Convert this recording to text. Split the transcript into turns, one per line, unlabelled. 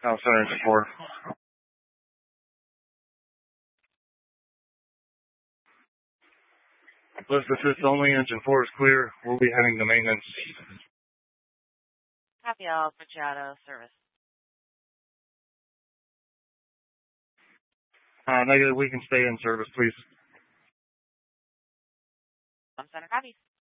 Center engine 4. List assist only, engine 4 is clear. We'll be heading to maintenance.
Copy all, Machado, service.
Negative, we can stay in service, please.
Center, copy.